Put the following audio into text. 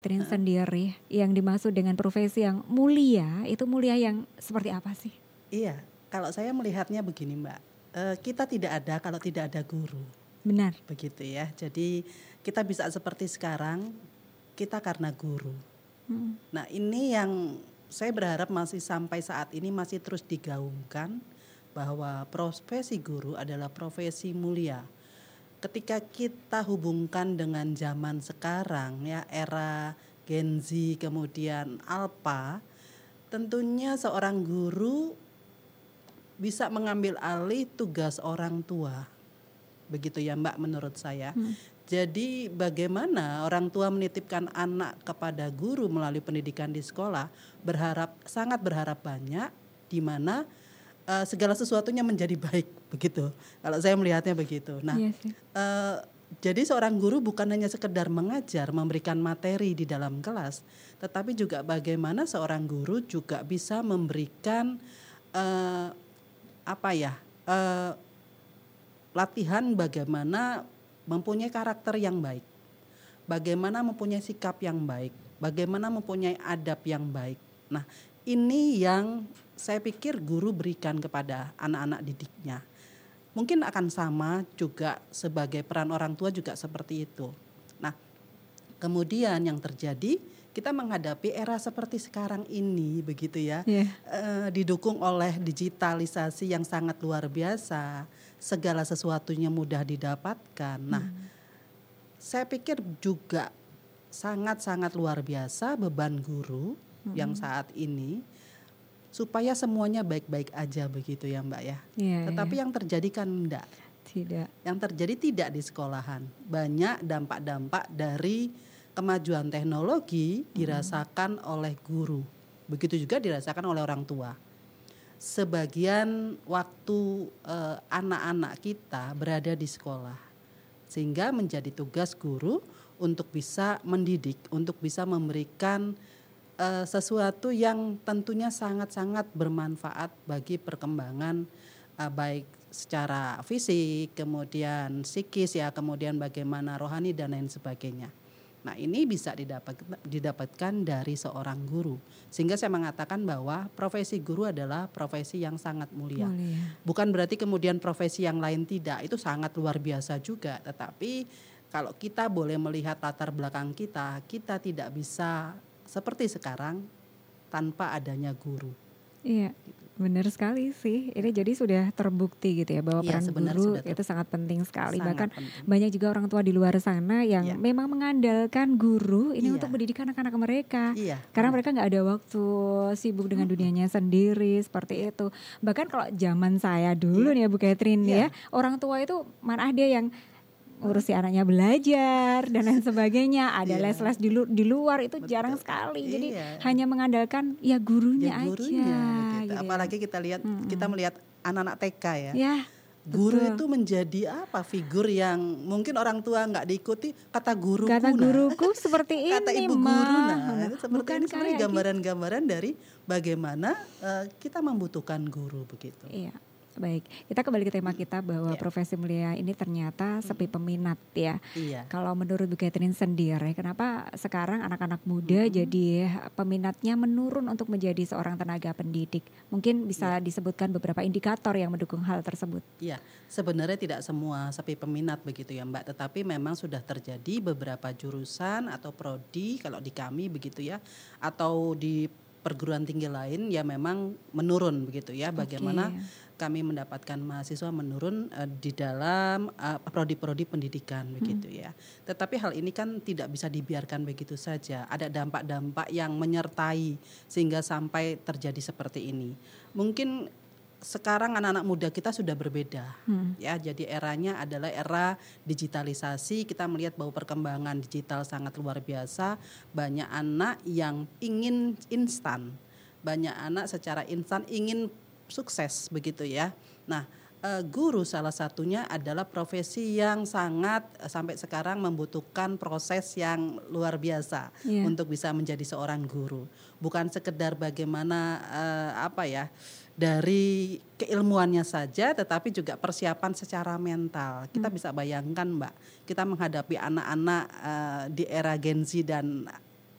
Catherine sendiri yang dimaksud dengan profesi yang mulia, itu mulia yang seperti apa sih? Iya, kalau saya melihatnya begini Mbak, kita tidak ada kalau tidak ada guru, Benar. begitu ya. Jadi kita bisa seperti sekarang, kita karena guru. Nah ini yang saya berharap masih sampai saat ini masih terus digaungkan, bahwa profesi guru adalah profesi mulia. Ketika kita hubungkan dengan zaman sekarang ya, era Gen Z kemudian Alpha, tentunya seorang guru bisa mengambil alih tugas orang tua. Begitu ya Mbak menurut saya. Jadi bagaimana orang tua menitipkan anak kepada guru melalui pendidikan di sekolah, sangat berharap banyak, di mana segala sesuatunya menjadi baik, begitu. Kalau saya melihatnya begitu. Nah, Iya sih. jadi seorang guru bukan hanya sekedar mengajar, memberikan materi di dalam kelas, tetapi juga bagaimana seorang guru juga bisa memberikan latihan bagaimana mempunyai karakter yang baik, bagaimana mempunyai sikap yang baik, bagaimana mempunyai adab yang baik. Nah, ini yang saya pikir guru berikan kepada anak-anak didiknya. Mungkin akan sama juga sebagai peran orang tua juga seperti itu. Nah, kemudian yang terjadi, kita menghadapi era seperti sekarang ini, begitu ya, didukung oleh digitalisasi yang sangat luar biasa, segala sesuatunya mudah didapatkan. Nah, saya pikir juga sangat-sangat luar biasa beban guru yang saat ini, supaya semuanya baik-baik aja begitu ya Mbak ya. Tetapi yang terjadi kan enggak. Tidak. Yang terjadi tidak di sekolahan. Banyak dampak-dampak dari kemajuan teknologi dirasakan oleh guru. Begitu juga dirasakan oleh orang tua. Sebagian waktu anak-anak kita berada di sekolah, sehingga menjadi tugas guru untuk bisa mendidik, untuk bisa memberikan sesuatu yang tentunya sangat-sangat bermanfaat bagi perkembangan baik secara fisik, kemudian psikis ya, kemudian bagaimana rohani dan lain sebagainya. Nah, ini bisa didapatkan dari seorang guru. Sehingga saya mengatakan bahwa profesi guru adalah profesi yang sangat mulia. Bukan berarti kemudian profesi yang lain tidak, itu sangat luar biasa juga. Tetapi kalau kita boleh melihat latar belakang kita, kita tidak bisa seperti sekarang tanpa adanya guru. Iya, benar sekali sih. Ini jadi sudah terbukti gitu ya bahwa peran guru itu sangat penting sekali. Bahkan banyak juga orang tua di luar sana yang memang mengandalkan guru ini untuk mendidik anak-anak mereka. Karena mereka nggak ada waktu, sibuk dengan dunianya sendiri seperti itu. Bahkan kalau zaman saya dulu nih ya Bu Catherine ya, orang tua itu mana ada yang urus si anaknya belajar dan lain sebagainya, ada les-les di luar itu jarang sekali. Jadi hanya mengandalkan ya gurunya aja. Gitu. Apalagi kita lihat, kita melihat anak-anak TK ya. Guru itu menjadi figur yang mungkin orang tua nggak diikuti, kata guruku seperti ini, kata ibu guru seperti ini sebenarnya gambaran-gambaran dari bagaimana kita membutuhkan guru begitu. Iya. Baik, kita kembali ke tema kita bahwa profesi mulia ini ternyata sepi peminat ya. Kalau menurut Bu Catherine sendiri, kenapa sekarang anak-anak muda jadi peminatnya menurun untuk menjadi seorang tenaga pendidik? Mungkin bisa disebutkan beberapa indikator yang mendukung hal tersebut. Iya, sebenarnya tidak semua sepi peminat begitu ya Mbak, tetapi memang sudah terjadi beberapa jurusan atau prodi kalau di kami begitu ya, atau di perguruan tinggi lain ya memang menurun begitu ya. Bagaimana kami mendapatkan mahasiswa menurun di dalam prodi-prodi pendidikan begitu ya. Tetapi hal ini kan tidak bisa dibiarkan begitu saja. Ada dampak-dampak yang menyertai sehingga sampai terjadi seperti ini. Mungkin sekarang anak-anak muda kita sudah berbeda ya. Jadi eranya adalah era digitalisasi. Kita melihat bahwa perkembangan digital sangat luar biasa. Banyak anak yang ingin instan. Banyak anak secara instan ingin sukses begitu ya. Nah, guru salah satunya adalah profesi yang sangat sampai sekarang membutuhkan proses yang luar biasa untuk bisa menjadi seorang guru. Bukan sekedar bagaimana dari keilmuannya saja, tetapi juga persiapan secara mental. Kita bisa bayangkan Mbak, kita menghadapi anak-anak di era Gen Z dan